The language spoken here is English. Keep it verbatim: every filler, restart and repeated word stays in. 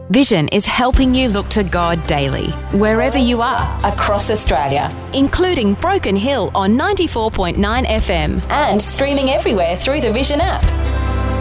Vision is helping you look to God daily, wherever you are, across Australia, including Broken Hill on ninety-four point nine F M and streaming everywhere through the Vision app.